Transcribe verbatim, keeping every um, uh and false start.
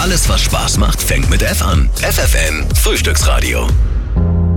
Alles, was Spaß macht, fängt mit F an. F F N Frühstücksradio.